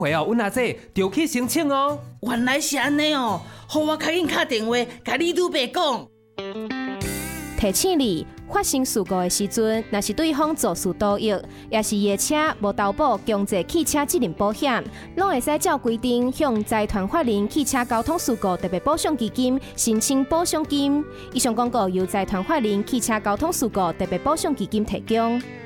会后阮阿姐就去申请哦。 原来是安尼哦，互我赶紧打电话，甲你女爸讲。 提醒你，发生事故的时阵，若是对方肇事逃逸，也是伊的车无投保强制汽车责任保险，拢会使照规定向财团法人汽车交通事故特别保障基金申请保障金。以上广告由财团法人汽车交通事故特别保障基金提供。